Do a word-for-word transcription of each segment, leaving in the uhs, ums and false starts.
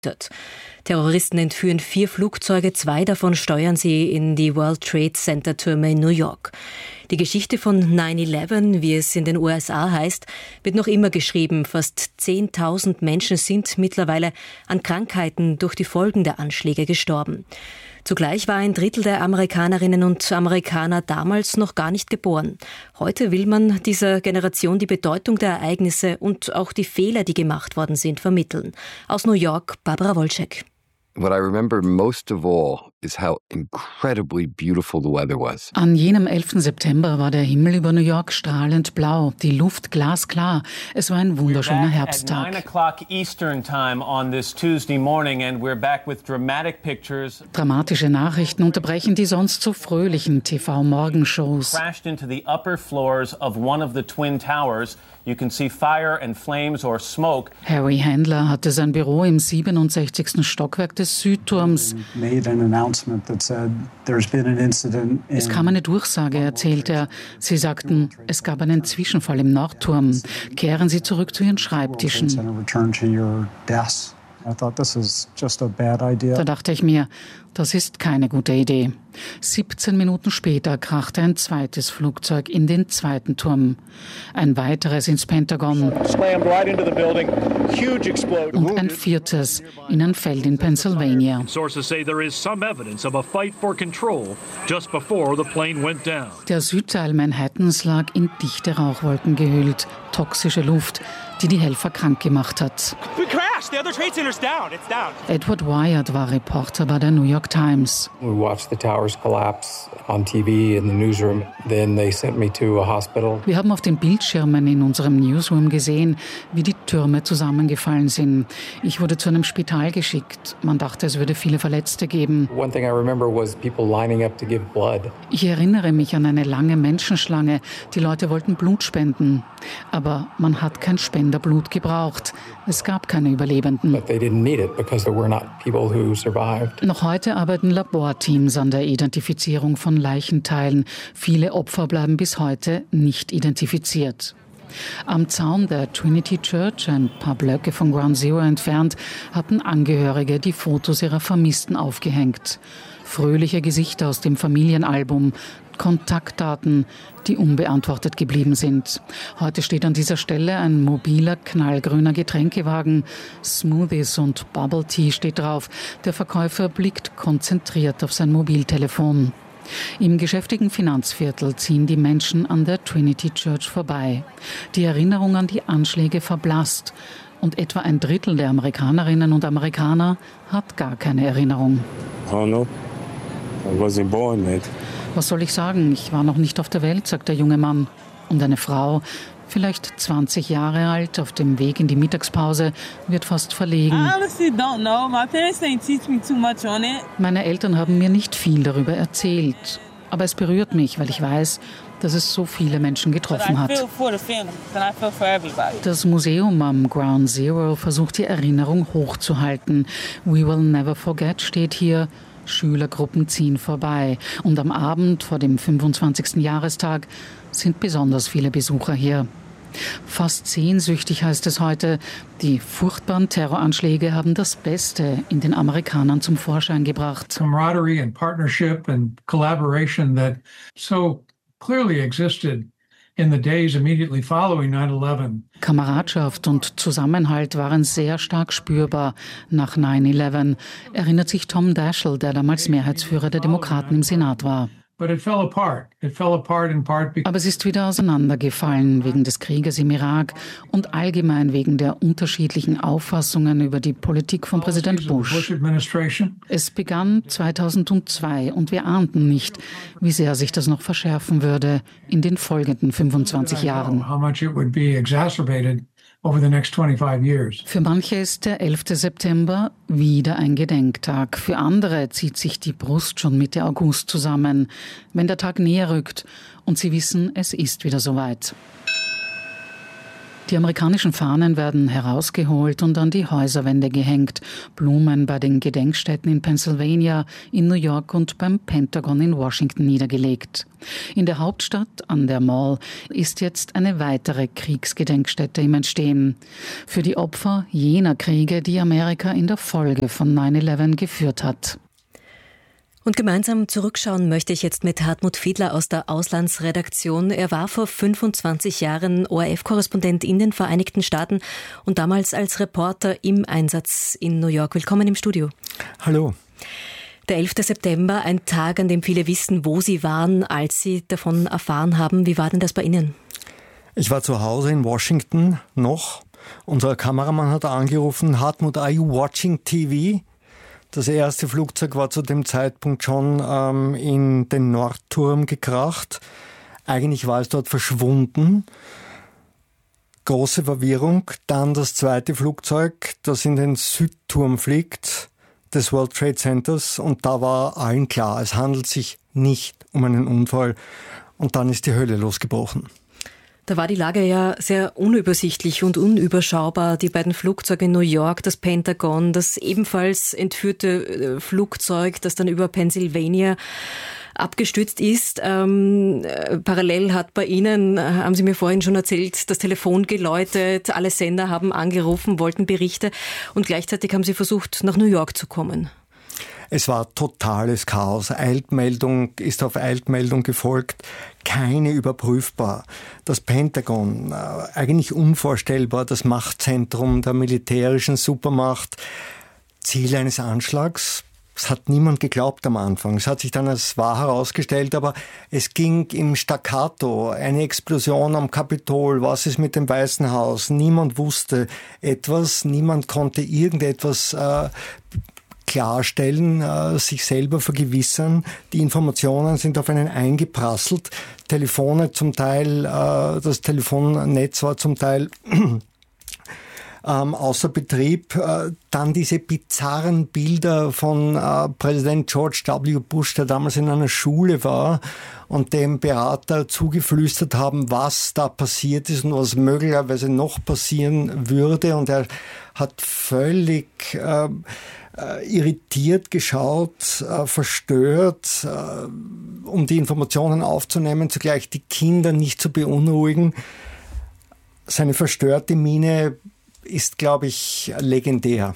Terroristen entführen vier Flugzeuge, zwei davon steuern sie in die World Trade Center Türme in New York. Die Geschichte von nine eleven, wie es in den U S A heißt, wird noch immer geschrieben. Fast zehntausend Menschen sind mittlerweile an Krankheiten durch die Folgen der Anschläge gestorben. Zugleich war ein Drittel der Amerikanerinnen und Amerikaner damals noch gar nicht geboren. Heute will man dieser Generation die Bedeutung der Ereignisse und auch die Fehler, die gemacht worden sind, vermitteln. Aus New York, Barbara Wolczek. What I remember most of all is how incredibly beautiful the weather was. An jenem elften September war der Himmel über New York strahlend blau, die Luft glasklar. Es war ein wunderschöner Herbsttag. Dramatische Nachrichten unterbrechen die sonst so fröhlichen T V-Morgenshows. Harry Handler hatte sein Büro im siebenundsechzigsten Stockwerk des Südturms. Es kam eine Durchsage, erzählt er. Sie sagten, es gab einen Zwischenfall im Nordturm. Kehren Sie zurück zu Ihren Schreibtischen. Da dachte ich mir, das ist keine gute Idee. siebzehn Minuten später krachte ein zweites Flugzeug in den zweiten Turm. Ein weiteres ins Pentagon. Und ein viertes in ein Feld in Pennsylvania. Der Südteil Manhattans lag in dichte Rauchwolken gehüllt. Toxische Luft, die die Helfer krank gemacht hat. Edward Wyatt war Reporter bei der New York Times. We watched the towers collapse on T V in the newsroom. Then they sent me to a hospital. Wir haben auf den Bildschirmen in unserem Newsroom gesehen, wie die Türme zusammengefallen sind. Ich wurde zu einem Spital geschickt. Man dachte, es würde viele Verletzte geben. One thing I remember was people lining up to give blood. Ich erinnere mich an eine lange Menschenschlange. Die Leute wollten Blut spenden. Aber man hat kein Spenderblut gebraucht. Es gab keine Überlebenden. But they didn't need it because there were not people who survived. Noch heute arbeiten Laborteams an der Identifizierung von Leichenteilen. Viele Opfer bleiben bis heute nicht identifiziert. Am Zaun der Trinity Church, ein paar Blöcke von Ground Zero entfernt, hatten Angehörige die Fotos ihrer Vermissten aufgehängt. Fröhliche Gesichter aus dem Familienalbum, Kontaktdaten, die unbeantwortet geblieben sind. Heute steht an dieser Stelle ein mobiler, knallgrüner Getränkewagen. Smoothies und Bubble Tea steht drauf. Der Verkäufer blickt konzentriert auf sein Mobiltelefon. Im geschäftigen Finanzviertel ziehen die Menschen an der Trinity Church vorbei. Die Erinnerung an die Anschläge verblasst. Und etwa ein Drittel der Amerikanerinnen und Amerikaner hat gar keine Erinnerung. Oh no, I wasn't born, mate. Was soll ich sagen? Ich war noch nicht auf der Welt, sagt der junge Mann. Und eine Frau, vielleicht zwanzig Jahre alt, auf dem Weg in die Mittagspause, wird fast verlegen. Meine Eltern haben mir nicht viel darüber erzählt. Aber es berührt mich, weil ich weiß, dass es so viele Menschen getroffen hat. Das Museum am Ground Zero versucht, die Erinnerung hochzuhalten. We will never forget steht hier. Schülergruppen ziehen vorbei. Und am Abend vor dem fünfundzwanzigsten Jahrestag sind besonders viele Besucher hier. Fast sehnsüchtig heißt es heute. Die furchtbaren Terroranschläge haben das Beste in den Amerikanern zum Vorschein gebracht. Camaraderie and partnership and collaboration that so clearly existed in the days immediately following nine eleven. Kameradschaft und Zusammenhalt waren sehr stark spürbar nach nine eleven, erinnert sich Tom Daschle, der damals Mehrheitsführer der Demokraten im Senat war. But it fell apart. It fell apart in part because Aber es ist wieder auseinandergefallen wegen des Krieges im Irak und allgemein wegen der unterschiedlichen Auffassungen über die Politik von Präsident Bush. Es begann zweitausendzwei und wir ahnten nicht, wie sehr sich das noch verschärfen würde in den folgenden fünfundzwanzig Jahren. Für manche ist der elfte September wieder ein Gedenktag. Für andere zieht sich die Brust schon Mitte August zusammen, wenn der Tag näher rückt und sie wissen, es ist wieder soweit. Die amerikanischen Fahnen werden herausgeholt und an die Häuserwände gehängt. Blumen bei den Gedenkstätten in Pennsylvania, in New York und beim Pentagon in Washington niedergelegt. In der Hauptstadt an der Mall ist jetzt eine weitere Kriegsgedenkstätte im Entstehen. Für die Opfer jener Kriege, die Amerika in der Folge von neun elf geführt hat. Und gemeinsam zurückschauen möchte ich jetzt mit Hartmut Fiedler aus der Auslandsredaktion. Er war vor fünfundzwanzig Jahren O R F-Korrespondent in den Vereinigten Staaten und damals als Reporter im Einsatz in New York. Willkommen im Studio. Hallo. Der elfte September, ein Tag, an dem viele wissen, wo Sie waren, als Sie davon erfahren haben. Wie war denn das bei Ihnen? Ich war zu Hause in Washington noch. Unser Kameramann hat angerufen, Hartmut, are you watching T V? Das erste Flugzeug war zu dem Zeitpunkt schon ähm, in den Nordturm gekracht. Eigentlich war es dort verschwunden. Große Verwirrung. Dann das zweite Flugzeug, das in den Südturm fliegt, des World Trade Centers. Und da war allen klar, es handelt sich nicht um einen Unfall. Und dann ist die Hölle losgebrochen. Da war die Lage ja sehr unübersichtlich und unüberschaubar. Die beiden Flugzeuge in New York, das Pentagon, das ebenfalls entführte Flugzeug, das dann über Pennsylvania abgestürzt ist. Ähm, parallel hat bei Ihnen, haben Sie mir vorhin schon erzählt, das Telefon geläutet, alle Sender haben angerufen, wollten Berichte und gleichzeitig haben Sie versucht, nach New York zu kommen. Es war totales Chaos. Eilmeldung ist auf Eilmeldung gefolgt. Keine überprüfbar. Das Pentagon, äh, eigentlich unvorstellbar, das Machtzentrum der militärischen Supermacht. Ziel eines Anschlags. Das hat niemand geglaubt am Anfang. Es hat sich dann als wahr herausgestellt, aber es ging im Staccato. Eine Explosion am Kapitol. Was ist mit dem Weißen Haus? Niemand wusste etwas. Niemand konnte irgendetwas äh, klarstellen, äh, sich selber vergewissern. Die Informationen sind auf einen eingeprasselt. Telefone zum Teil, äh, das Telefonnetz war zum Teil ähm, außer Betrieb. Äh, dann diese bizarren Bilder von äh, Präsident George W. Bush, der damals in einer Schule war und dem Berater zugeflüstert haben, was da passiert ist und was möglicherweise noch passieren würde. Und er hat völlig äh, Äh, irritiert geschaut, äh, verstört, äh, um die Informationen aufzunehmen, zugleich die Kinder nicht zu beunruhigen. Seine verstörte Miene ist, glaube ich, legendär.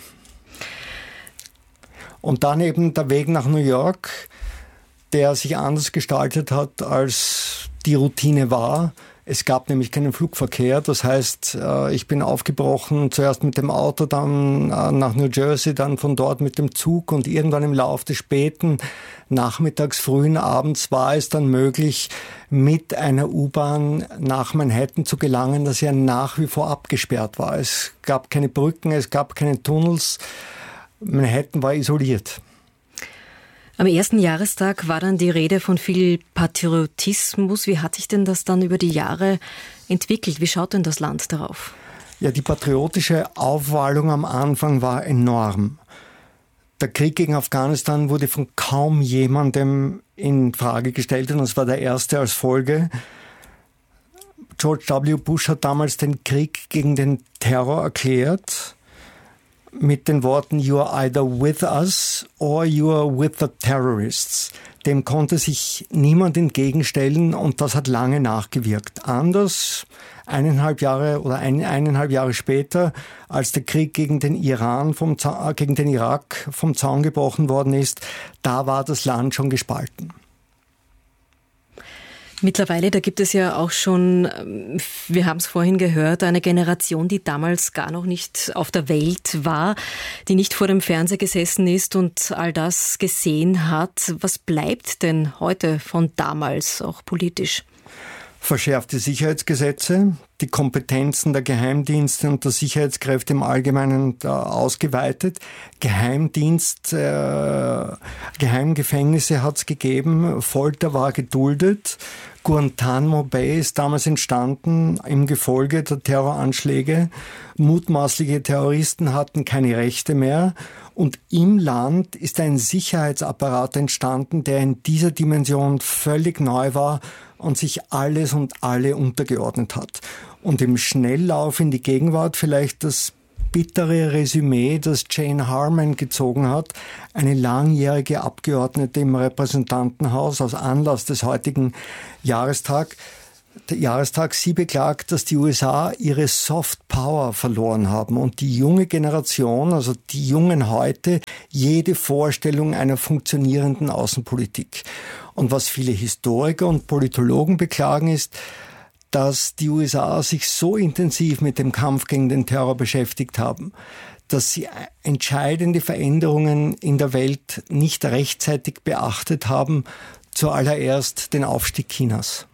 Und dann eben der Weg nach New York, der sich anders gestaltet hat, als die Routine war. Es gab nämlich keinen Flugverkehr, das heißt, ich bin aufgebrochen, zuerst mit dem Auto, dann nach New Jersey, dann von dort mit dem Zug und irgendwann im Laufe des späten Nachmittags, frühen Abends war es dann möglich, mit einer U-Bahn nach Manhattan zu gelangen, das ja nach wie vor abgesperrt war. Es gab keine Brücken, es gab keine Tunnels, Manhattan war isoliert. Am ersten Jahrestag war dann die Rede von viel Patriotismus. Wie hat sich denn das dann über die Jahre entwickelt? Wie schaut denn das Land darauf? Ja, die patriotische Aufwallung am Anfang war enorm. Der Krieg gegen Afghanistan wurde von kaum jemandem in Frage gestellt und es war der erste als Folge. George W. Bush hat damals den Krieg gegen den Terror erklärt mit den Worten "You are either with us or you are with the terrorists". Dem konnte sich niemand entgegenstellen und das hat lange nachgewirkt. Anders, eineinhalb Jahre oder ein, eineinhalb Jahre später, als der Krieg gegen den Iran vom Zaun, gegen den Irak vom Zaun gebrochen worden ist, da war das Land schon gespalten. Mittlerweile, da gibt es ja auch schon, wir haben es vorhin gehört, eine Generation, die damals gar noch nicht auf der Welt war, die nicht vor dem Fernseher gesessen ist und all das gesehen hat. Was bleibt denn heute von damals, auch politisch? Verschärfte Sicherheitsgesetze, die Kompetenzen der Geheimdienste und der Sicherheitskräfte im Allgemeinen äh, ausgeweitet. Geheimdienst, äh, Geheimgefängnisse hat es gegeben, Folter war geduldet. Guantanamo Bay ist damals entstanden im Gefolge der Terroranschläge. Mutmaßliche Terroristen hatten keine Rechte mehr. Und im Land ist ein Sicherheitsapparat entstanden, der in dieser Dimension völlig neu war und sich alles und alle untergeordnet hat. Und im Schnelllauf in die Gegenwart vielleicht das bittere Resümee, das Jane Harman gezogen hat, eine langjährige Abgeordnete im Repräsentantenhaus aus Anlass des heutigen Jahrestag, der Jahrestag. Sie beklagt, dass die U S A ihre Soft Power verloren haben und die junge Generation, also die Jungen heute, jede Vorstellung einer funktionierenden Außenpolitik. Und was viele Historiker und Politologen beklagen ist, dass die U S A sich so intensiv mit dem Kampf gegen den Terror beschäftigt haben, dass sie entscheidende Veränderungen in der Welt nicht rechtzeitig beachtet haben, zuallererst den Aufstieg Chinas.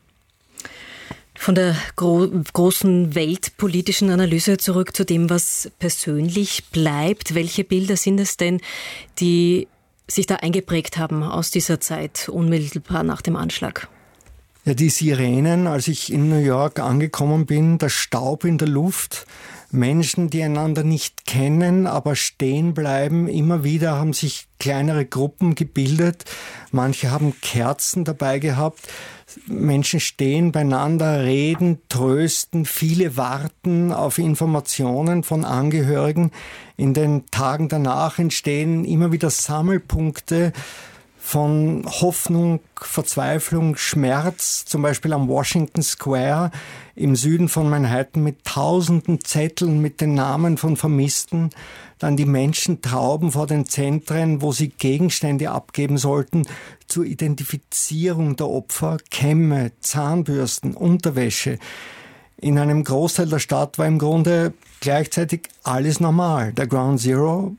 Von der gro- großen weltpolitischen Analyse zurück zu dem, was persönlich bleibt. Welche Bilder sind es denn, die sich da eingeprägt haben aus dieser Zeit, unmittelbar nach dem Anschlag? Ja, die Sirenen, als ich in New York angekommen bin, der Staub in der Luft, Menschen, die einander nicht kennen, aber stehen bleiben. Immer wieder haben sich kleinere Gruppen gebildet. Manche haben Kerzen dabei gehabt. Menschen stehen beieinander, reden, trösten. Viele warten auf Informationen von Angehörigen. In den Tagen danach entstehen immer wieder Sammelpunkte von Hoffnung, Verzweiflung, Schmerz, zum Beispiel am Washington Square im Süden von Manhattan mit tausenden Zetteln mit den Namen von Vermissten, dann die Menschentrauben vor den Zentren, wo sie Gegenstände abgeben sollten zur Identifizierung der Opfer, Kämme, Zahnbürsten, Unterwäsche. In einem Großteil der Stadt war im Grunde gleichzeitig alles normal. Der Ground Zero,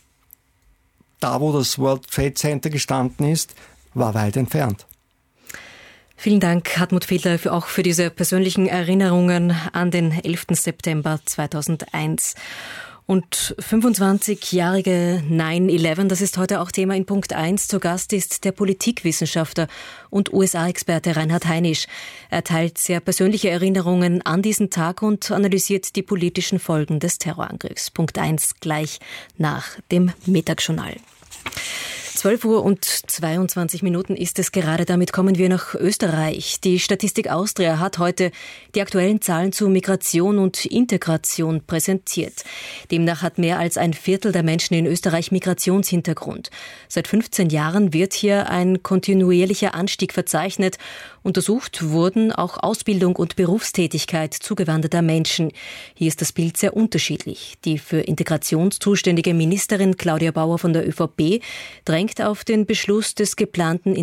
da wo das World Trade Center gestanden ist, war weit entfernt. Vielen Dank, Hartmut Fiedler, für auch für diese persönlichen Erinnerungen an den elften September zweitausendeins. Und fünfundzwanzigjährige nine eleven, das ist heute auch Thema in Punkt eins. Zu Gast ist der Politikwissenschaftler und U S A-Experte Reinhard Heinisch. Er teilt sehr persönliche Erinnerungen an diesen Tag und analysiert die politischen Folgen des Terrorangriffs. Punkt eins gleich nach dem Mittagsjournal. zwölf Uhr und zweiundzwanzig Minuten ist es gerade. Damit kommen wir nach Österreich. Die Statistik Austria hat heute die aktuellen Zahlen zu Migration und Integration präsentiert. Demnach hat mehr als ein Viertel der Menschen in Österreich Migrationshintergrund. Seit fünfzehn Jahren wird hier ein kontinuierlicher Anstieg verzeichnet. Untersucht wurden auch Ausbildung und Berufstätigkeit zugewanderter Menschen. Hier ist das Bild sehr unterschiedlich. Die für Integration zuständige Ministerin Claudia Bauer von der ÖVP drängt auf den Beschluss des geplanten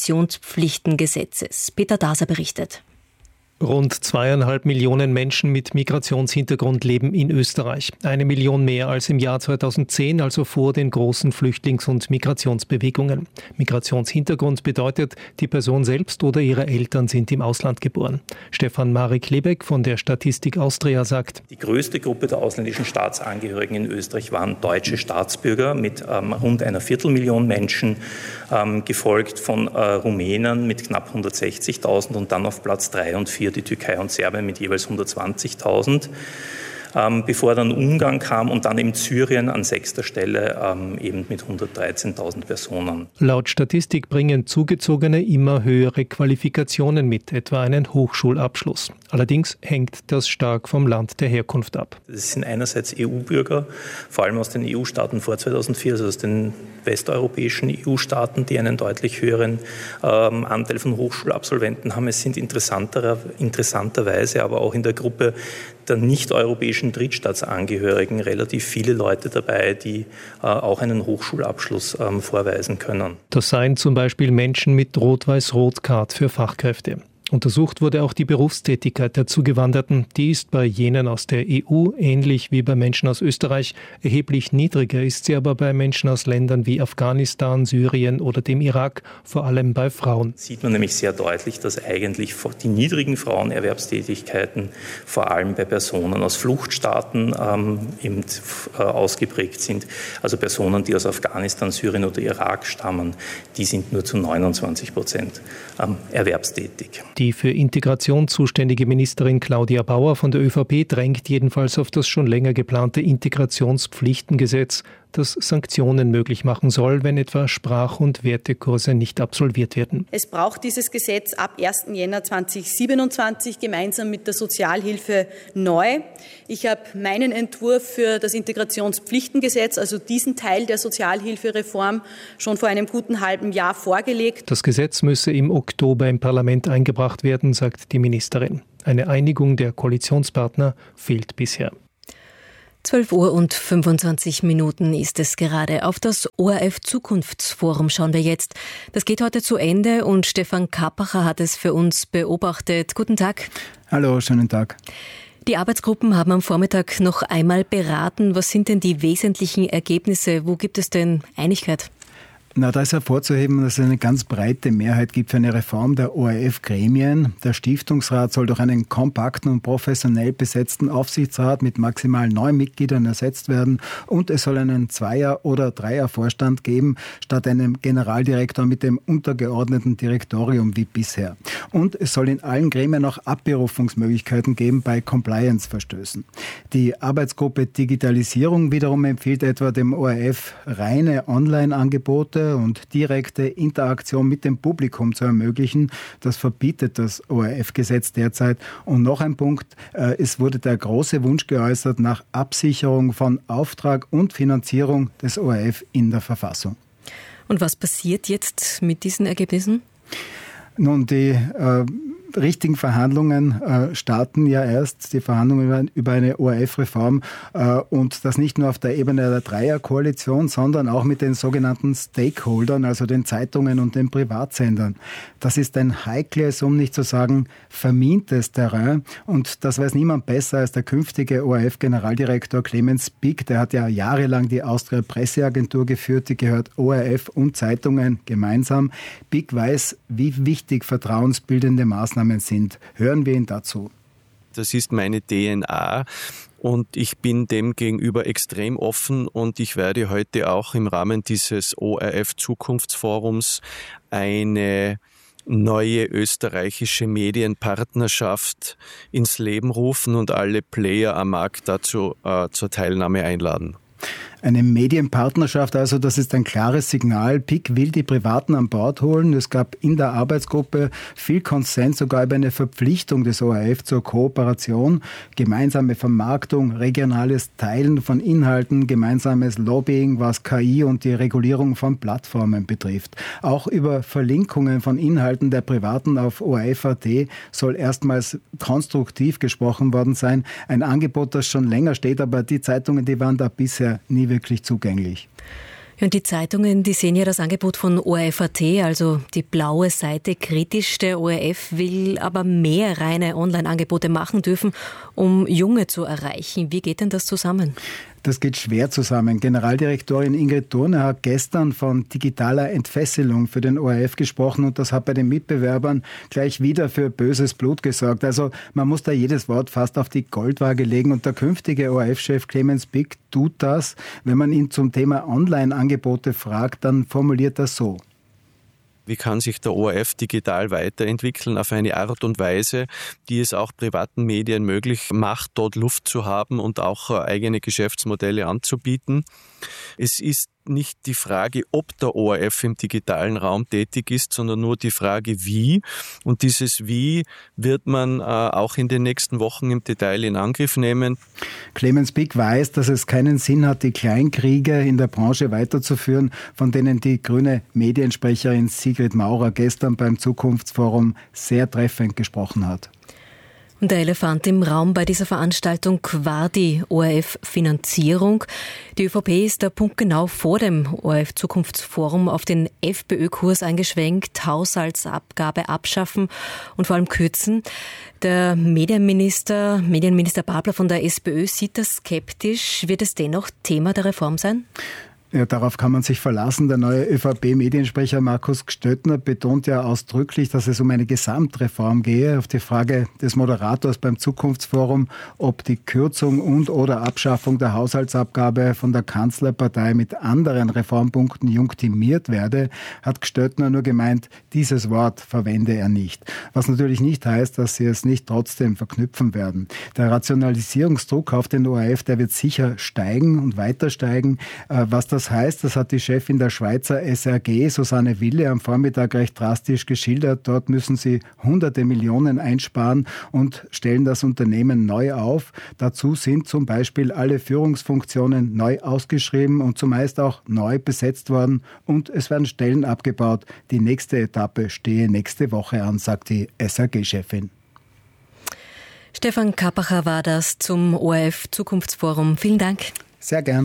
Integrationspflichtengesetzes. Peter Daser berichtet. Rund zweieinhalb Millionen Menschen mit Migrationshintergrund leben in Österreich. Eine Million mehr als im Jahr zweitausendzehn, also vor den großen Flüchtlings- und Migrationsbewegungen. Migrationshintergrund bedeutet, die Person selbst oder ihre Eltern sind im Ausland geboren. Stefan Marek Lebeck von der Statistik Austria sagt: Die größte Gruppe der ausländischen Staatsangehörigen in Österreich waren deutsche Staatsbürger mit ähm, rund einer Viertelmillion Menschen, ähm, gefolgt von äh, Rumänen mit knapp hundertsechzigtausend und dann auf Platz drei und vier die Türkei und Serbien mit jeweils hundertzwanzigtausend, ähm, bevor dann Ungarn kam und dann eben Syrien an sechster Stelle ähm, eben mit hundertdreizehntausend Personen. Laut Statistik bringen Zugezogene immer höhere Qualifikationen mit, etwa einen Hochschulabschluss. Allerdings hängt das stark vom Land der Herkunft ab. Das sind einerseits E U-Bürger, vor allem aus den E U-Staaten vor zweitausendvier, also aus den westeuropäischen E U-Staaten, die einen deutlich höheren ähm, Anteil von Hochschulabsolventen haben. Es sind interessanter, interessanterweise aber auch in der Gruppe der nicht-europäischen Drittstaatsangehörigen relativ viele Leute dabei, die äh, auch einen Hochschulabschluss ähm, vorweisen können. Das seien zum Beispiel Menschen mit Rot-Weiß-Rot-Card für Fachkräfte. Untersucht wurde auch die Berufstätigkeit der Zugewanderten. Die ist bei jenen aus der E U, ähnlich wie bei Menschen aus Österreich, erheblich niedriger, ist sie aber bei Menschen aus Ländern wie Afghanistan, Syrien oder dem Irak, vor allem bei Frauen. Sieht man nämlich sehr deutlich, dass eigentlich die niedrigen Frauenerwerbstätigkeiten vor allem bei Personen aus Fluchtstaaten ähm, eben, äh, ausgeprägt sind. Also Personen, die aus Afghanistan, Syrien oder Irak stammen, die sind nur zu neunundzwanzig Prozent ähm, erwerbstätig. Die für Integration zuständige Ministerin Claudia Bauer von der ÖVP drängt jedenfalls auf das schon länger geplante Integrationspflichtengesetz. das Sanktionen möglich machen soll, wenn etwa Sprach- und Wertekurse nicht absolviert werden. Es braucht dieses Gesetz ab ersten Jänner zweitausendsiebenundzwanzig gemeinsam mit der Sozialhilfe neu. Ich habe meinen Entwurf für das Integrationspflichtengesetz, also diesen Teil der Sozialhilfereform, schon vor einem guten halben Jahr vorgelegt. Das Gesetz müsse im Oktober im Parlament eingebracht werden, sagt die Ministerin. Eine Einigung der Koalitionspartner fehlt bisher. zwölf Uhr und fünfundzwanzig Minuten ist es gerade. Auf das O R F-Zukunftsforum schauen wir jetzt. Das geht heute zu Ende und Stefan Kappacher hat es für uns beobachtet. Guten Tag. Hallo, schönen Tag. Die Arbeitsgruppen haben am Vormittag noch einmal beraten. Was sind denn die wesentlichen Ergebnisse? Wo gibt es denn Einigkeit? Na, da ist hervorzuheben, dass es eine ganz breite Mehrheit gibt für eine Reform der O R F-Gremien. Der Stiftungsrat soll durch einen kompakten und professionell besetzten Aufsichtsrat mit maximal neun Mitgliedern ersetzt werden und es soll einen Zweier- oder Dreier-Vorstand geben, statt einem Generaldirektor mit dem untergeordneten Direktorium wie bisher. Und es soll in allen Gremien auch Abberufungsmöglichkeiten geben bei Compliance-Verstößen. Die Arbeitsgruppe Digitalisierung wiederum empfiehlt etwa dem O R F reine Online-Angebote und direkte Interaktion mit dem Publikum zu ermöglichen. Das verbietet das O R F-Gesetz derzeit. Und noch ein Punkt, äh, es wurde der große Wunsch geäußert nach Absicherung von Auftrag und Finanzierung des O R F in der Verfassung. Und was passiert jetzt mit diesen Ergebnissen? Nun, die äh, richtigen Verhandlungen äh, starten ja erst, die Verhandlungen über, über eine O R F-Reform äh, und das nicht nur auf der Ebene der Dreierkoalition, sondern auch mit den sogenannten Stakeholdern, also den Zeitungen und den Privatsendern. Das ist ein heikles, um nicht zu sagen vermintes Terrain und das weiß niemand besser als der künftige O R F-Generaldirektor Clemens Pick. Der hat ja jahrelang die Austria Presseagentur geführt, die gehört O R F und Zeitungen gemeinsam. Pick weiß, wie wichtig vertrauensbildende Maßnahmen sind. Hören wir ihn dazu. Das ist meine D N A und ich bin dem gegenüber extrem offen und ich werde heute auch im Rahmen dieses O R F-Zukunftsforums eine neue österreichische Medienpartnerschaft ins Leben rufen und alle Player am Markt dazu äh, zur Teilnahme einladen. Eine Medienpartnerschaft, also das ist ein klares Signal. Pick will die Privaten an Bord holen. Es gab in der Arbeitsgruppe viel Konsens, sogar über eine Verpflichtung des O R F zur Kooperation, gemeinsame Vermarktung, regionales Teilen von Inhalten, gemeinsames Lobbying, was K I und die Regulierung von Plattformen betrifft. Auch über Verlinkungen von Inhalten der Privaten auf O R F Punkt A T soll erstmals konstruktiv gesprochen worden sein. Ein Angebot, das schon länger steht, aber die Zeitungen, die waren da bisher nie wirklich zugänglich. Und die Zeitungen, die sehen ja das Angebot von O R F Punkt A T, also die blaue Seite, kritisch. Der O R F will aber mehr reine Online-Angebote machen dürfen, um Junge zu erreichen. Wie geht denn das zusammen? Das geht schwer zusammen. Generaldirektorin Ingrid Thurner hat gestern von digitaler Entfesselung für den O R F gesprochen und das hat bei den Mitbewerbern gleich wieder für böses Blut gesorgt. Also man muss da jedes Wort fast auf die Goldwaage legen und der künftige O R F-Chef Clemens Pick tut das. Wenn man ihn zum Thema Online-Angebote fragt, dann formuliert er so. Wie kann sich der O R F digital weiterentwickeln auf eine Art und Weise, die es auch privaten Medien möglich macht, dort Luft zu haben und auch eigene Geschäftsmodelle anzubieten? Es ist nicht die Frage, ob der O R F im digitalen Raum tätig ist, sondern nur die Frage, wie. Und dieses Wie wird man äh, auch in den nächsten Wochen im Detail in Angriff nehmen. Clemens Pick weiß, dass es keinen Sinn hat, die Kleinkriege in der Branche weiterzuführen, von denen die grüne Mediensprecherin Sigrid Maurer gestern beim Zukunftsforum sehr treffend gesprochen hat. Und der Elefant im Raum bei dieser Veranstaltung war die O R F-Finanzierung. Die ÖVP ist da punktgenau vor dem O R F-Zukunftsforum auf den FPÖ-Kurs eingeschwenkt, Haushaltsabgabe abschaffen und vor allem kürzen. Der Medienminister, Medienminister Babler von der SPÖ sieht das skeptisch. Wird es dennoch Thema der Reform sein? Ja, darauf kann man sich verlassen. Der neue ÖVP-Mediensprecher Markus Gstöttner betont ja ausdrücklich, dass es um eine Gesamtreform gehe. Auf die Frage des Moderators beim Zukunftsforum, ob die Kürzung und oder Abschaffung der Haushaltsabgabe von der Kanzlerpartei mit anderen Reformpunkten junktiert werde, hat Gstöttner nur gemeint, dieses Wort verwende er nicht. Was natürlich nicht heißt, dass sie es nicht trotzdem verknüpfen werden. Der Rationalisierungsdruck auf den O R F, der wird sicher steigen und weiter steigen. Was das heißt, das hat die Chefin der Schweizer S R G, Susanne Wille, am Vormittag recht drastisch geschildert. Dort müssen sie hunderte Millionen einsparen und stellen das Unternehmen neu auf. Dazu sind zum Beispiel alle Führungsfunktionen neu ausgeschrieben und zumeist auch neu besetzt worden und es werden Stellen abgebaut. Die nächste Etappe stehe nächste Woche an, sagt die S R G-Chefin. Stefan Kappacher war das zum O R F-Zukunftsforum. Vielen Dank. Sehr gern.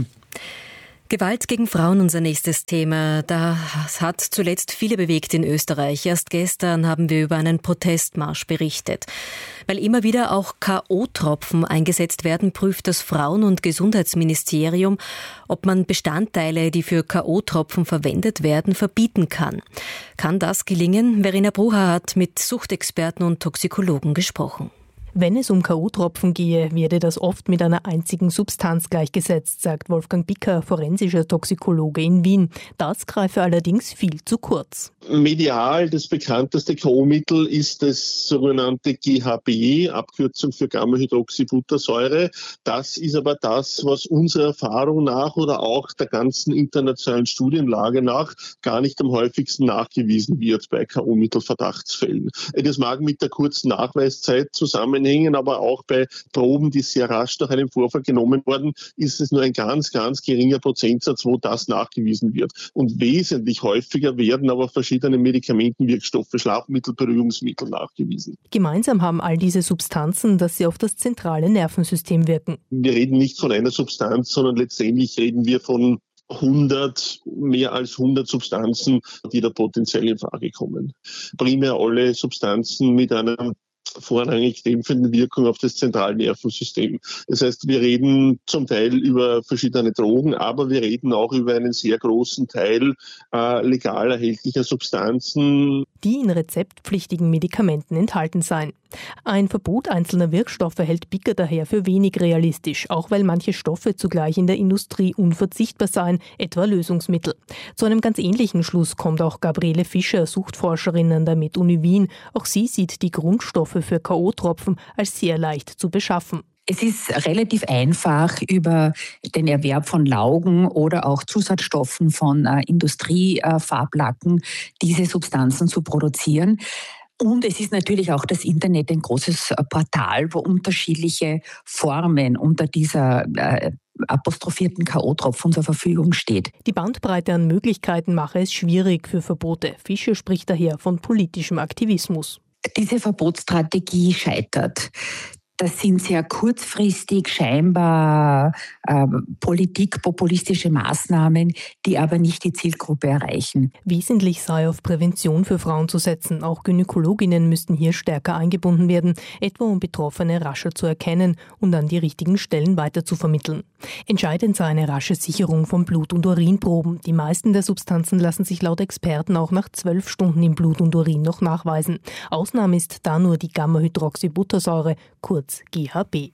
Gewalt gegen Frauen, unser nächstes Thema. Das hat zuletzt viele bewegt in Österreich. Erst gestern haben wir über einen Protestmarsch berichtet. Weil immer wieder auch K O-Tropfen eingesetzt werden, prüft das Frauen- und Gesundheitsministerium, ob man Bestandteile, die für K O-Tropfen verwendet werden, verbieten kann. Kann das gelingen? Verena Brucher hat mit Suchtexperten und Toxikologen gesprochen. Wenn es um K O-Tropfen gehe, werde das oft mit einer einzigen Substanz gleichgesetzt, sagt Wolfgang Bicker, forensischer Toxikologe in Wien. Das greife allerdings viel zu kurz. Medial das bekannteste K O-Mittel ist das sogenannte G H B, Abkürzung für Gamma-Hydroxybuttersäure. Das ist aber das, was unserer Erfahrung nach oder auch der ganzen internationalen Studienlage nach gar nicht am häufigsten nachgewiesen wird bei K O-Mittel-Verdachtsfällen. Das mag mit der kurzen Nachweiszeit zusammenhängen, aber auch bei Proben, die sehr rasch nach einem Vorfall genommen wurden, ist es nur ein ganz, ganz geringer Prozentsatz, wo das nachgewiesen wird. Und wesentlich häufiger werden aber verschiedene Medikamentenwirkstoffe, Schlafmittel, Beruhigungsmittel nachgewiesen. Gemeinsam haben all diese Substanzen, dass sie auf das zentrale Nervensystem wirken. Wir reden nicht von einer Substanz, sondern letztendlich reden wir von hundert, mehr als hundert Substanzen, die da potenziell in Frage kommen. Primär alle Substanzen mit einer vorrangig dämpfende Wirkung auf das zentrale Nervensystem. Das heißt, wir reden zum Teil über verschiedene Drogen, aber wir reden auch über einen sehr großen Teil äh, legal erhältlicher Substanzen, die in rezeptpflichtigen Medikamenten enthalten seien. Ein Verbot einzelner Wirkstoffe hält Bicker daher für wenig realistisch, auch weil manche Stoffe zugleich in der Industrie unverzichtbar seien, etwa Lösungsmittel. Zu einem ganz ähnlichen Schluss kommt auch Gabriele Fischer, Suchtforscherin an der MedUni Wien. Auch sie sieht die Grundstoffe für K O-Tropfen als sehr leicht zu beschaffen. Es ist relativ einfach, über den Erwerb von Laugen oder auch Zusatzstoffen von äh, Industriefarblacken äh, diese Substanzen zu produzieren. Und es ist natürlich auch das Internet ein großes äh, Portal, wo unterschiedliche Formen unter dieser äh, apostrophierten K O-Tropfen zur Verfügung steht. Die Bandbreite an Möglichkeiten mache es schwierig für Verbote. Fischer spricht daher von politischem Aktivismus. Diese Verbotsstrategie scheitert. Das sind sehr kurzfristig scheinbar äh, politikpopulistische Maßnahmen, die aber nicht die Zielgruppe erreichen. Wesentlich sei auf Prävention für Frauen zu setzen. Auch Gynäkologinnen müssten hier stärker eingebunden werden, etwa um Betroffene rascher zu erkennen und an die richtigen Stellen weiterzuvermitteln. Entscheidend sei eine rasche Sicherung von Blut- und Urinproben. Die meisten der Substanzen lassen sich laut Experten auch nach zwölf Stunden im Blut und Urin noch nachweisen. Ausnahme ist da nur die Gamma-Hydroxybuttersäure, kurz G H B.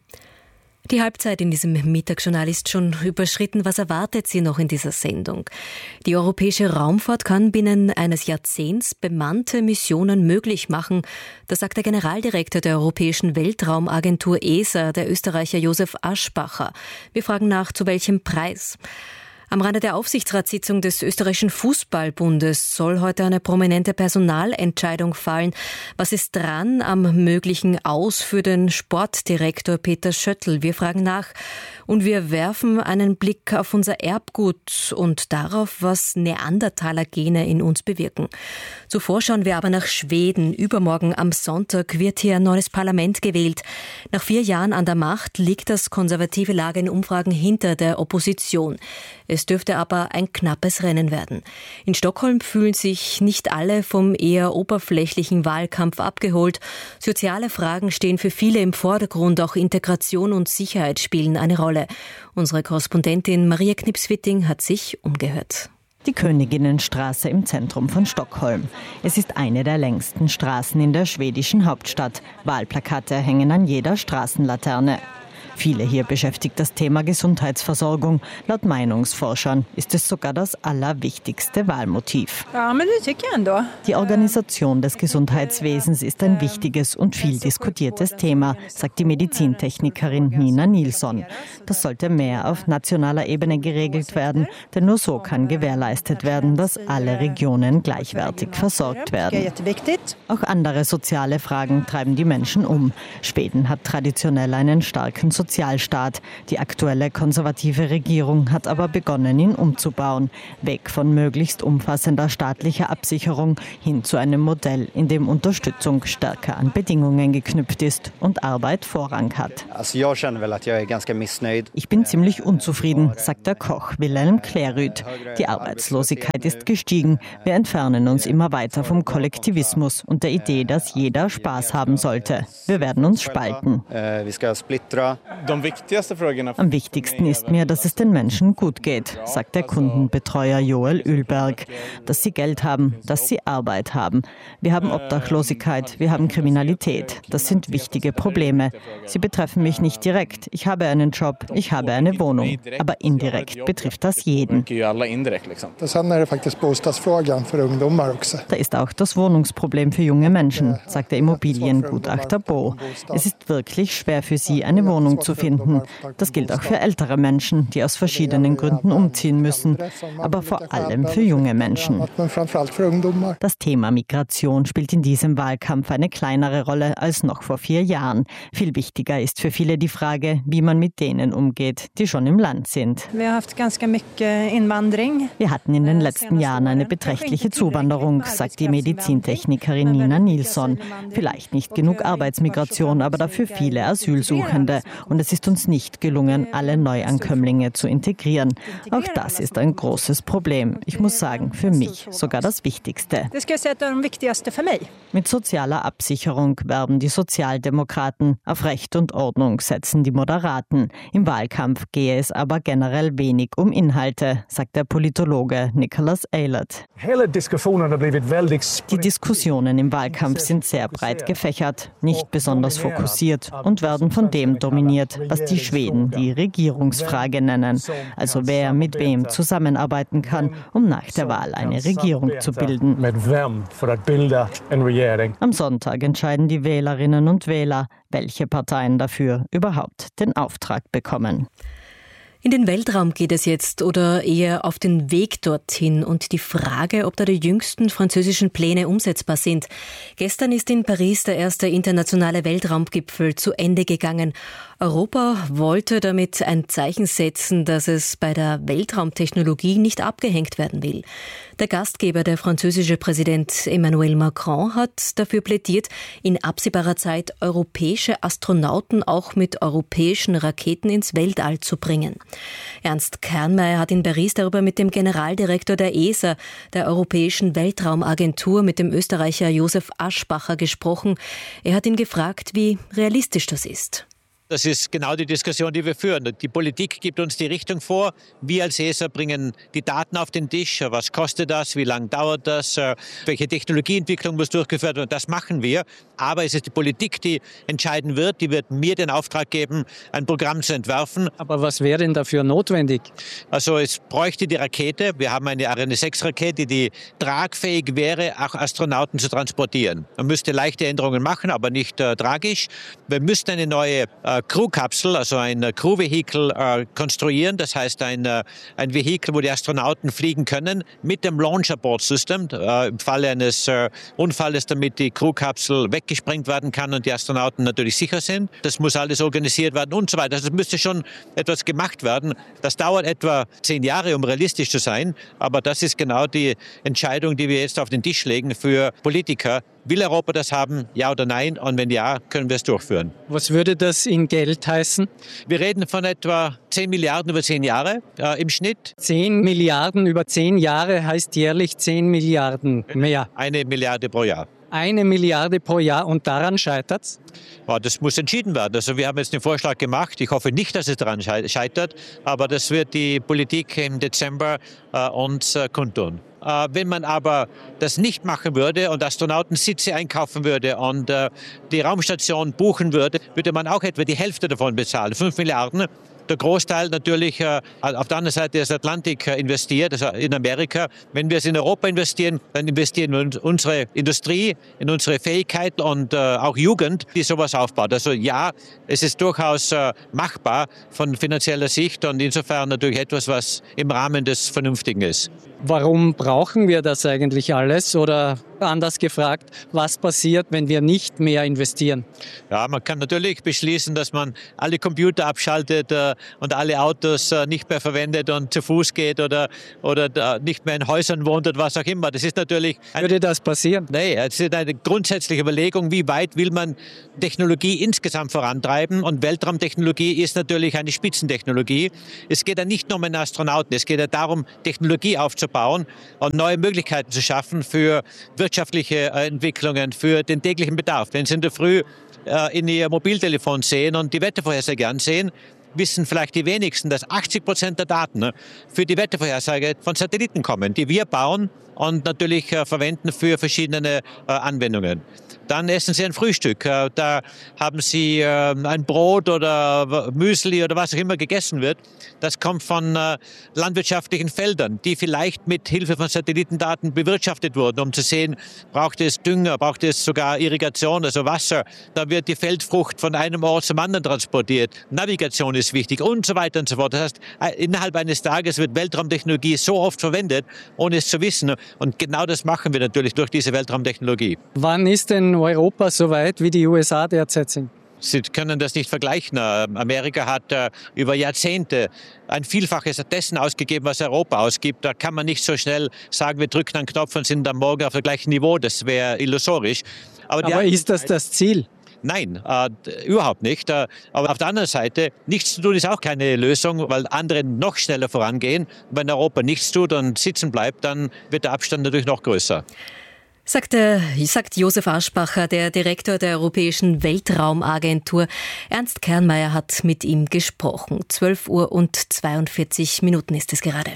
Die Halbzeit in diesem Mittagsjournal ist schon überschritten. Was erwartet Sie noch in dieser Sendung? Die europäische Raumfahrt kann binnen eines Jahrzehnts bemannte Missionen möglich machen. Das sagt der Generaldirektor der Europäischen Weltraumagentur E S A, der Österreicher Josef Aschbacher. Wir fragen nach, zu welchem Preis? Am Rande der Aufsichtsratssitzung des österreichischen Fußballbundes soll heute eine prominente Personalentscheidung fallen. Was ist dran am möglichen Aus für den Sportdirektor Peter Schöttl? Wir fragen nach und wir werfen einen Blick auf unser Erbgut und darauf, was Neandertaler-Gene in uns bewirken. Zuvor schauen wir aber nach Schweden. Übermorgen am Sonntag wird hier ein neues Parlament gewählt. Nach vier Jahren an der Macht liegt das konservative Lager in Umfragen hinter der Opposition. Es Es dürfte aber ein knappes Rennen werden. In Stockholm fühlen sich nicht alle vom eher oberflächlichen Wahlkampf abgeholt. Soziale Fragen stehen für viele im Vordergrund, auch Integration und Sicherheit spielen eine Rolle. Unsere Korrespondentin Maria Knips-Witting hat sich umgehört. Die Königinnenstraße im Zentrum von Stockholm. Es ist eine der längsten Straßen in der schwedischen Hauptstadt. Wahlplakate hängen an jeder Straßenlaterne. Viele hier beschäftigt das Thema Gesundheitsversorgung. Laut Meinungsforschern ist es sogar das allerwichtigste Wahlmotiv. Ja, men det tycker jag ändå. Die Organisation des Gesundheitswesens ist ein wichtiges und viel diskutiertes Thema, sagt die Medizintechnikerin Nina Nilsson. Das sollte mehr auf nationaler Ebene geregelt werden, denn nur so kann gewährleistet werden, dass alle Regionen gleichwertig versorgt werden. Auch andere soziale Fragen treiben die Menschen um. Schweden hat traditionell einen starken Sozialstaat. Die aktuelle konservative Regierung hat aber begonnen, ihn umzubauen. Weg von möglichst umfassender staatlicher Absicherung hin zu einem Modell, in dem Unterstützung stärker an Bedingungen geknüpft ist und Arbeit Vorrang hat. Ich bin ziemlich unzufrieden, sagt der Koch Wilhelm Klärrüth. Die Arbeitslosigkeit ist gestiegen. Wir entfernen uns immer weiter vom Kollektivismus und der Idee, dass jeder Spaß haben sollte. Wir werden uns spalten. Am wichtigsten ist mir, dass es den Menschen gut geht, sagt der Kundenbetreuer Joel Ölberg. Dass sie Geld haben, dass sie Arbeit haben. Wir haben Obdachlosigkeit, wir haben Kriminalität. Das sind wichtige Probleme. Sie betreffen mich nicht direkt. Ich habe einen Job, ich habe eine Wohnung. Aber indirekt betrifft das jeden. Da ist auch das Wohnungsproblem für junge Menschen, sagt der Immobiliengutachter Bo. Es ist wirklich schwer für sie, eine Wohnung zu finden. Das gilt auch für ältere Menschen, die aus verschiedenen Gründen umziehen müssen, aber vor allem für junge Menschen. Das Thema Migration spielt in diesem Wahlkampf eine kleinere Rolle als noch vor vier Jahren. Viel wichtiger ist für viele die Frage, wie man mit denen umgeht, die schon im Land sind. Wir hatten in den letzten Jahren eine beträchtliche Zuwanderung, sagt die Medizintechnikerin Nina Nilsson. Vielleicht nicht genug Arbeitsmigration, aber dafür viele Asylsuchende. Und es ist uns nicht gelungen, alle Neuankömmlinge zu integrieren. Auch das ist ein großes Problem. Ich muss sagen, für mich sogar das Wichtigste. Mit sozialer Absicherung werben die Sozialdemokraten. Auf Recht und Ordnung setzen die Moderaten. Im Wahlkampf gehe es aber generell wenig um Inhalte, sagt der Politologe Nicholas Eilert. Die Diskussionen im Wahlkampf sind sehr breit gefächert, nicht besonders fokussiert und werden von dem dominiert, was die Schweden die Regierungsfrage nennen. Also wer mit wem zusammenarbeiten kann, um nach der Wahl eine Regierung zu bilden. Am Sonntag entscheiden die Wählerinnen und Wähler, welche Parteien dafür überhaupt den Auftrag bekommen. In den Weltraum geht es jetzt oder eher auf den Weg dorthin und die Frage, ob da die jüngsten französischen Pläne umsetzbar sind. Gestern ist in Paris der erste internationale Weltraumgipfel zu Ende gegangen. Europa wollte damit ein Zeichen setzen, dass es bei der Weltraumtechnologie nicht abgehängt werden will. Der Gastgeber, der französische Präsident Emmanuel Macron, hat dafür plädiert, in absehbarer Zeit europäische Astronauten auch mit europäischen Raketen ins Weltall zu bringen. Ernst Kernmeier hat in Paris darüber mit dem Generaldirektor der E S A, der Europäischen Weltraumagentur, mit dem Österreicher Josef Aschbacher gesprochen. Er hat ihn gefragt, wie realistisch das ist. Das ist genau die Diskussion, die wir führen. Die Politik gibt uns die Richtung vor. Wir als E S A bringen die Daten auf den Tisch. Was kostet das? Wie lange dauert das? Welche Technologieentwicklung muss durchgeführt werden? Das machen wir. Aber es ist die Politik, die entscheiden wird. Die wird mir den Auftrag geben, ein Programm zu entwerfen. Aber was wäre denn dafür notwendig? Also es bräuchte die Rakete. Wir haben eine Ariane sechs Rakete, die tragfähig wäre, auch Astronauten zu transportieren. Man müsste leichte Änderungen machen, aber nicht äh, tragisch. Wir müssten eine neue äh, Crew-Kapsel, also ein Crew-Vehikel äh, konstruieren. Das heißt ein, äh, ein Vehikel, wo die Astronauten fliegen können mit dem Launch-Abort-System äh, im Falle eines äh, Unfalles, damit die Crew-Kapsel weggesprengt werden kann und die Astronauten natürlich sicher sind. Das muss alles organisiert werden und so weiter. Also es müsste schon etwas gemacht werden. Das dauert etwa zehn Jahre, um realistisch zu sein. Aber das ist genau die Entscheidung, die wir jetzt auf den Tisch legen für Politiker, Will Europa das haben? Ja oder nein? Und wenn ja, können wir es durchführen. Was würde das in Geld heißen? Wir reden von etwa zehn Milliarden über zehn Jahre äh, im Schnitt. zehn Milliarden über zehn Jahre heißt jährlich zehn Milliarden mehr. Eine Milliarde pro Jahr. Eine Milliarde pro Jahr und daran scheitert's? Ja, das muss entschieden werden. Also wir haben jetzt den Vorschlag gemacht. Ich hoffe nicht, dass es daran scheitert, aber das wird die Politik im Dezember äh, uns äh, kundtun. Äh, wenn man aber das nicht machen würde und Astronautensitze einkaufen würde und äh, die Raumstation buchen würde, würde man auch etwa die Hälfte davon bezahlen, fünf Milliarden. Der Großteil natürlich äh, auf der anderen Seite des Atlantik äh, investiert, also in Amerika. Wenn wir es in Europa investieren, dann investieren wir in unsere Industrie, in unsere Fähigkeit und äh, auch Jugend, die sowas aufbaut. Also ja, es ist durchaus äh, machbar von finanzieller Sicht und insofern natürlich etwas, was im Rahmen des Vernünftigen ist. Warum brauchen wir das eigentlich alles? Oder anders gefragt, was passiert, wenn wir nicht mehr investieren? Ja, man kann natürlich beschließen, dass man alle Computer abschaltet äh, und alle Autos äh, nicht mehr verwendet und zu Fuß geht oder, oder äh, nicht mehr in Häusern wohnt oder was auch immer. Das ist natürlich... Eine, Würde das passieren? Nee, es ist eine grundsätzliche Überlegung, wie weit will man Technologie insgesamt vorantreiben, und Weltraumtechnologie ist natürlich eine Spitzentechnologie. Es geht ja nicht nur um einen Astronauten, es geht ja darum, Technologie aufzubauen und neue Möglichkeiten zu schaffen für wirtschaftliche Entwicklungen, für den täglichen Bedarf. Wenn Sie in der Früh äh, in Ihr Mobiltelefon sehen und die Wettervorhersage ansehen, wissen vielleicht die wenigsten, dass achtzig Prozent der Daten für die Wettervorhersage von Satelliten kommen, die wir bauen und natürlich äh, verwenden für verschiedene äh, Anwendungen. Dann essen Sie ein Frühstück. Äh, da haben Sie äh, ein Brot oder Müsli oder was auch immer gegessen wird. Das kommt von äh, landwirtschaftlichen Feldern, die vielleicht mit Hilfe von Satellitendaten bewirtschaftet wurden, um zu sehen, braucht es Dünger, braucht es sogar Irrigation, also Wasser. Da wird die Feldfrucht von einem Ort zum anderen transportiert. Navigation ist wichtig und so weiter und so fort. Das heißt, innerhalb eines Tages wird Weltraumtechnologie so oft verwendet, ohne es zu wissen. Und genau das machen wir natürlich durch diese Weltraumtechnologie. Wann ist denn Europa so weit, wie die U S A derzeit sind? Sie können das nicht vergleichen. Amerika hat äh, über Jahrzehnte ein Vielfaches dessen ausgegeben, was Europa ausgibt. Da kann man nicht so schnell sagen, wir drücken einen Knopf und sind am Morgen auf dem gleichen Niveau. Das wäre illusorisch. Aber, Aber ist das das Ziel? Nein, äh, überhaupt nicht. Äh, aber auf der anderen Seite, nichts zu tun ist auch keine Lösung, weil andere noch schneller vorangehen. Wenn Europa nichts tut und sitzen bleibt, dann wird der Abstand natürlich noch größer. Sagt, der, sagt Josef Aschbacher, der Direktor der Europäischen Weltraumagentur. Ernst Kernmeier hat mit ihm gesprochen. zwölf Uhr und zweiundvierzig Minuten ist es gerade.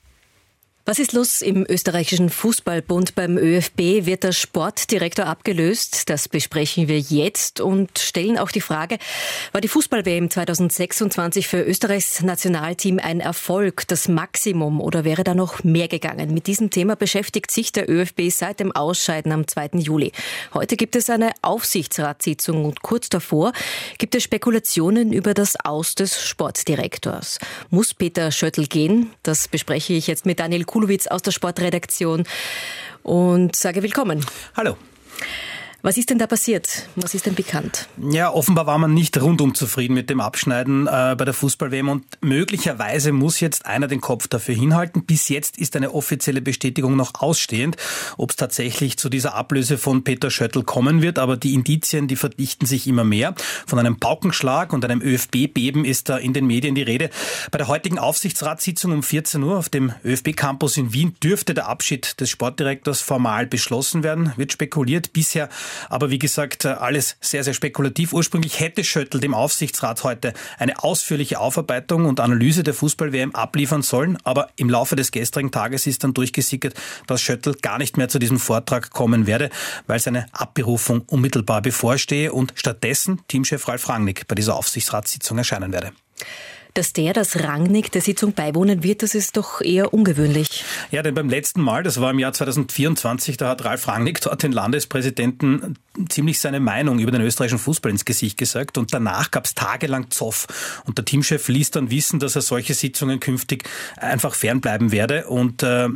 Was ist los im österreichischen Fußballbund? Beim ÖFB wird der Sportdirektor abgelöst. Das besprechen wir jetzt und stellen auch die Frage, war die Fußball-W M zweitausendsechsundzwanzig für Österreichs Nationalteam ein Erfolg, das Maximum, oder wäre da noch mehr gegangen? Mit diesem Thema beschäftigt sich der ÖFB seit dem Ausscheiden am zweiten Juli. Heute gibt es eine Aufsichtsratssitzung und kurz davor gibt es Spekulationen über das Aus des Sportdirektors. Muss Peter Schöttl gehen? Das bespreche ich jetzt mit Daniel Kulowitz aus der Sportredaktion und sage willkommen. Hallo. Was ist denn da passiert? Was ist denn bekannt? Ja, offenbar war man nicht rundum zufrieden mit dem Abschneiden äh, bei der Fußball-W M und möglicherweise muss jetzt einer den Kopf dafür hinhalten. Bis jetzt ist eine offizielle Bestätigung noch ausstehend, ob es tatsächlich zu dieser Ablöse von Peter Schöttl kommen wird. Aber die Indizien, die verdichten sich immer mehr. Von einem Paukenschlag und einem ÖFB-Beben ist da in den Medien die Rede. Bei der heutigen Aufsichtsratssitzung um vierzehn Uhr auf dem ÖFB-Campus in Wien dürfte der Abschied des Sportdirektors formal beschlossen werden. Wird spekuliert. Bisher aber wie gesagt, alles sehr, sehr spekulativ. Ursprünglich hätte Schöttl dem Aufsichtsrat heute eine ausführliche Aufarbeitung und Analyse der Fußball-W M abliefern sollen. Aber im Laufe des gestrigen Tages ist dann durchgesickert, dass Schöttl gar nicht mehr zu diesem Vortrag kommen werde, weil seine Abberufung unmittelbar bevorstehe und stattdessen Teamchef Ralf Rangnick bei dieser Aufsichtsratssitzung erscheinen werde. Dass der, das Rangnick, der Sitzung beiwohnen wird, das ist doch eher ungewöhnlich. Ja, denn beim letzten Mal, das war im Jahr zweitausendvierundzwanzig, da hat Ralf Rangnick dort den Landespräsidenten ziemlich seine Meinung über den österreichischen Fußball ins Gesicht gesagt und danach gab es tagelang Zoff. Und der Teamchef ließ dann wissen, dass er solche Sitzungen künftig einfach fernbleiben werde und äh,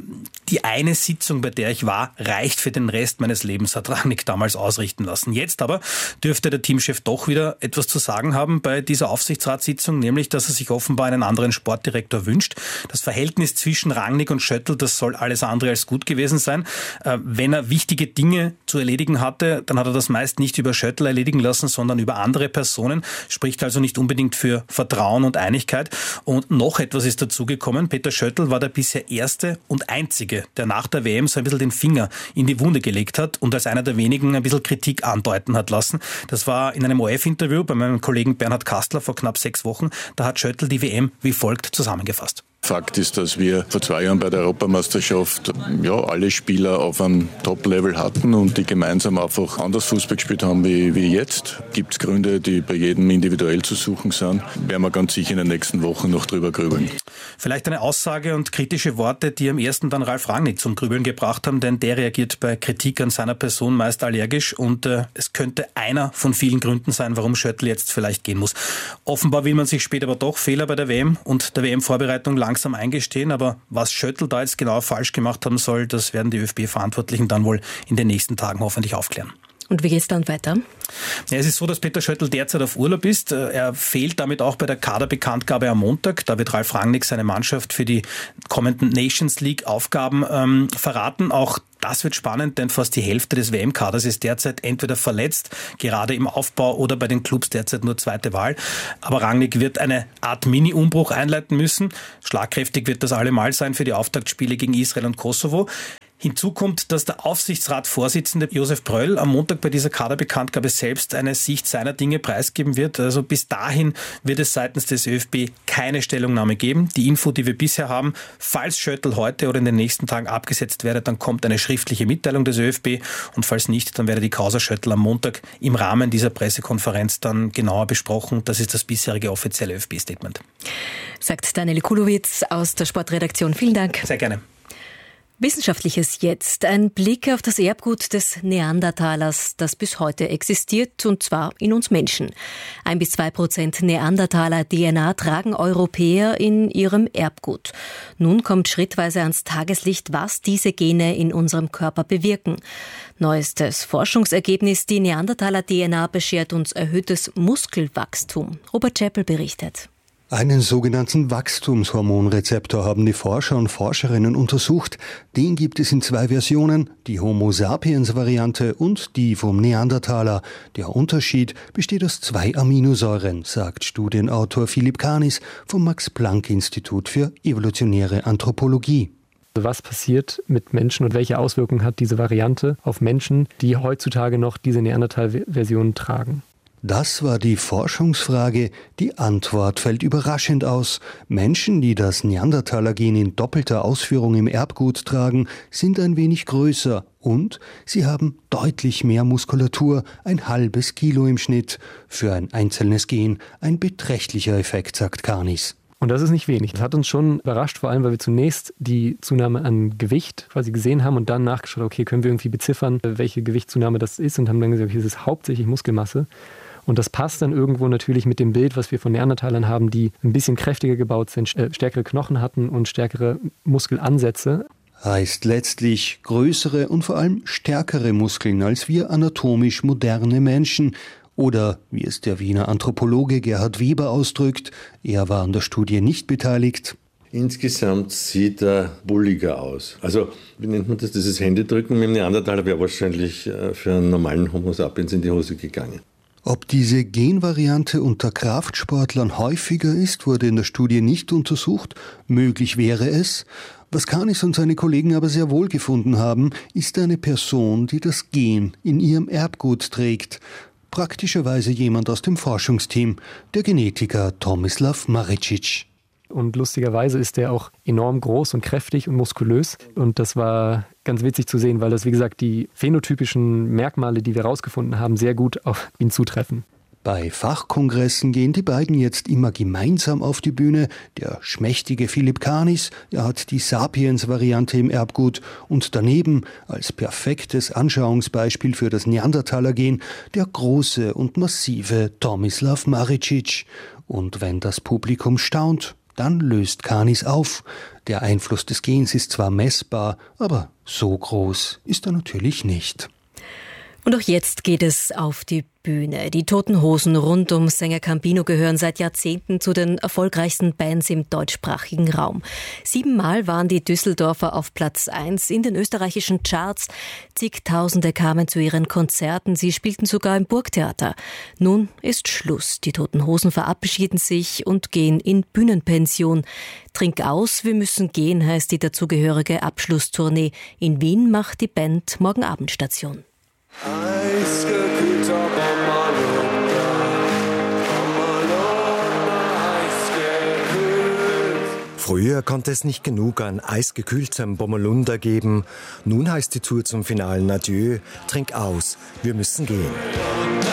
die eine Sitzung, bei der ich war, reicht für den Rest meines Lebens, hat Rangnick damals ausrichten lassen. Jetzt aber dürfte der Teamchef doch wieder etwas zu sagen haben bei dieser Aufsichtsratssitzung, nämlich, dass er sich offenbar einen anderen Sportdirektor wünscht. Das Verhältnis zwischen Rangnick und Schöttl, das soll alles andere als gut gewesen sein. Wenn er wichtige Dinge zu erledigen hatte, dann hat er das meist nicht über Schöttl erledigen lassen, sondern über andere Personen. Spricht also nicht unbedingt für Vertrauen und Einigkeit. Und noch etwas ist dazugekommen. Peter Schöttl war der bisher erste und einzige, der nach der W M so ein bisschen den Finger in die Wunde gelegt hat und als einer der wenigen ein bisschen Kritik andeuten hat lassen. Das war in einem O R F-Interview bei meinem Kollegen Bernhard Kastler vor knapp sechs Wochen. Da hat Schöttl die W M wie folgt zusammengefasst. Fakt ist, dass wir vor zwei Jahren bei der Europameisterschaft ja alle Spieler auf einem Top-Level hatten und die gemeinsam einfach anders Fußball gespielt haben wie, wie jetzt. Gibt es Gründe, die bei jedem individuell zu suchen sind. Werden wir ganz sicher in den nächsten Wochen noch drüber grübeln. Vielleicht eine Aussage und kritische Worte, die am ersten dann Ralf Rangnick zum Grübeln gebracht haben, denn der reagiert bei Kritik an seiner Person meist allergisch und äh, es könnte einer von vielen Gründen sein, warum Schöttl jetzt vielleicht gehen muss. Offenbar will man sich später aber doch Fehler bei der W M und der W M-Vorbereitung langsam eingestehen, aber was Schöttl da jetzt genau falsch gemacht haben soll, das werden die ÖFB-Verantwortlichen dann wohl in den nächsten Tagen hoffentlich aufklären. Und wie geht es dann weiter? Ja, es ist so, dass Peter Schöttl derzeit auf Urlaub ist. Er fehlt damit auch bei der Kaderbekanntgabe am Montag. Da wird Ralf Rangnick seine Mannschaft für die kommenden Nations League-Aufgaben ähm, verraten. Auch das wird spannend, denn fast die Hälfte des W M-Kaders ist derzeit entweder verletzt, gerade im Aufbau oder bei den Clubs derzeit nur zweite Wahl. Aber Rangnick wird eine Art Mini-Umbruch einleiten müssen. Schlagkräftig wird das allemal sein für die Auftaktspiele gegen Israel und Kosovo. Hinzu kommt, dass der Aufsichtsratsvorsitzende Josef Pröll am Montag bei dieser Kaderbekanntgabe selbst eine Sicht seiner Dinge preisgeben wird. Also bis dahin wird es seitens des ÖFB keine Stellungnahme geben. Die Info, die wir bisher haben, falls Schöttl heute oder in den nächsten Tagen abgesetzt werde, dann kommt eine schriftliche Mitteilung des ÖFB und falls nicht, dann werde die Causa Schöttl am Montag im Rahmen dieser Pressekonferenz dann genauer besprochen. Das ist das bisherige offizielle ÖFB-Statement. Sagt Daniel Kulowitz aus der Sportredaktion. Vielen Dank. Sehr gerne. Wissenschaftliches jetzt. Ein Blick auf das Erbgut des Neandertalers, das bis heute existiert, und zwar in uns Menschen. Ein bis zwei Prozent Neandertaler-D N A tragen Europäer in ihrem Erbgut. Nun kommt schrittweise ans Tageslicht, was diese Gene in unserem Körper bewirken. Neuestes Forschungsergebnis, die Neandertaler-D N A beschert uns erhöhtes Muskelwachstum. Robert Chappell berichtet. Einen sogenannten Wachstumshormonrezeptor haben die Forscher und Forscherinnen untersucht. Den gibt es in zwei Versionen, die Homo sapiens-Variante und die vom Neandertaler. Der Unterschied besteht aus zwei Aminosäuren, sagt Studienautor Philipp Kanis vom Max-Planck-Institut für evolutionäre Anthropologie. Was passiert mit Menschen und welche Auswirkungen hat diese Variante auf Menschen, die heutzutage noch diese Neandertal-Version tragen? Das war die Forschungsfrage. Die Antwort fällt überraschend aus. Menschen, die das Neandertaler-Gen in doppelter Ausführung im Erbgut tragen, sind ein wenig größer und sie haben deutlich mehr Muskulatur, ein halbes Kilo im Schnitt. Für ein einzelnes Gen ein beträchtlicher Effekt, sagt Kanis. Und das ist nicht wenig. Das hat uns schon überrascht, vor allem, weil wir zunächst die Zunahme an Gewicht quasi gesehen haben und dann nachgeschaut, okay, können wir irgendwie beziffern, welche Gewichtszunahme das ist, und haben dann gesagt, okay, es ist hauptsächlich Muskelmasse. Und das passt dann irgendwo natürlich mit dem Bild, was wir von Neandertalern haben, die ein bisschen kräftiger gebaut sind, stärkere Knochen hatten und stärkere Muskelansätze. Heißt letztlich größere und vor allem stärkere Muskeln als wir anatomisch moderne Menschen. Oder, wie es der Wiener Anthropologe Gerhard Weber ausdrückt, er war an der Studie nicht beteiligt. Insgesamt sieht er bulliger aus. Also, wie nennt man das? Dieses Händedrücken mit dem Neandertaler wäre wahrscheinlich für einen normalen Homo sapiens in die Hose gegangen. Ob diese Genvariante unter Kraftsportlern häufiger ist, wurde in der Studie nicht untersucht. Möglich wäre es. Was Kanis und seine Kollegen aber sehr wohl gefunden haben, ist eine Person, die das Gen in ihrem Erbgut trägt. Praktischerweise jemand aus dem Forschungsteam, der Genetiker Tomislav Maricic. Und lustigerweise ist der auch enorm groß und kräftig und muskulös. Und das war ganz witzig zu sehen, weil das, wie gesagt, die phänotypischen Merkmale, die wir herausgefunden haben, sehr gut auf ihn zutreffen. Bei Fachkongressen gehen die beiden jetzt immer gemeinsam auf die Bühne. Der schmächtige Philipp Kanis, er hat die Sapiens-Variante im Erbgut. Und daneben, als perfektes Anschauungsbeispiel für das Neandertaler-Gen, der große und massive Tomislav Maricic. Und wenn das Publikum staunt, Dann löst Canis auf. Der Einfluss des Gens ist zwar messbar, aber so groß ist er natürlich nicht. Und auch jetzt geht es auf die Bühne. Die Toten Hosen rund um Sänger Campino gehören seit Jahrzehnten zu den erfolgreichsten Bands im deutschsprachigen Raum. Siebenmal waren die Düsseldorfer auf Platz eins in den österreichischen Charts. Zigtausende kamen zu ihren Konzerten. Sie spielten sogar im Burgtheater. Nun ist Schluss. Die Toten Hosen verabschieden sich und gehen in Bühnenpension. Trink aus, wir müssen gehen, heißt die dazugehörige Abschlusstournee. In Wien macht die Band morgen Abend Station. Eisgekühlter Bommerlunder, Bommerlunder, eisgekühlt. Früher konnte es nicht genug an eisgekühltem Bommerlunder geben. Nun heißt die Tour zum finalen Adieu: Trink aus, wir müssen gehen.